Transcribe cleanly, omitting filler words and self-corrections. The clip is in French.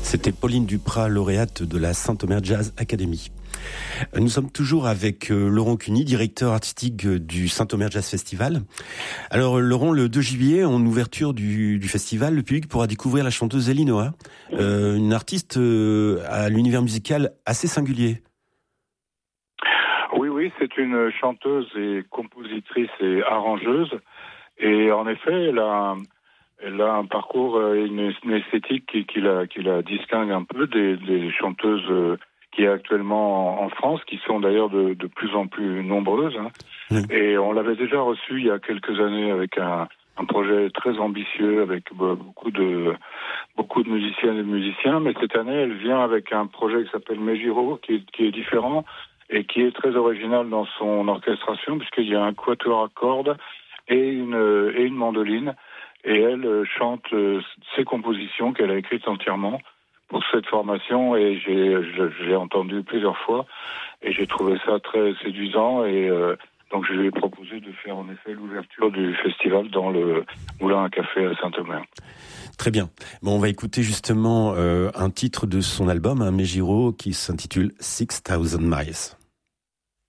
C'était Pauline Duprat, lauréate de la Saint-Omer Jazz Academy. Nous sommes toujours avec Laurent Cuny, directeur artistique du Saint-Omer Jazz Festival. Alors Laurent, le 2 juillet, en ouverture du festival, le public pourra découvrir la chanteuse Elinoa, une artiste à l'univers musical assez singulier. Oui, c'est une chanteuse et compositrice et arrangeuse. Et en effet, elle a un parcours, une esthétique qui la distingue un peu des chanteuses qui est actuellement en France, qui sont d'ailleurs de plus en plus nombreuses. Hein. Oui. Et on l'avait déjà reçue il y a quelques années avec un projet très ambitieux, avec beaucoup de musiciennes et de musiciens. Mais cette année, elle vient avec un projet qui s'appelle Megiro, qui est différent et qui est très original dans son orchestration, puisqu'il y a un quatuor à cordes et une mandoline. Et elle chante ses compositions qu'elle a écrites entièrement pour cette formation, et j'ai entendu plusieurs fois et j'ai trouvé ça très séduisant, et donc je lui ai proposé de faire en effet l'ouverture du festival dans le Moulin à Café à Saint-Omer. Très bien. Bon, on va écouter justement un titre de son album, Megiro, qui s'intitule 6000 Miles.